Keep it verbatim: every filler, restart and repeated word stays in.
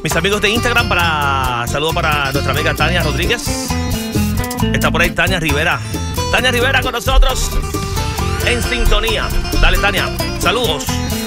mis amigos de Instagram, para saludo para nuestra amiga Tania Rodríguez. Está por ahí Tania Rivera. Tania Rivera con nosotros en sintonía. Dale, Tania, saludos.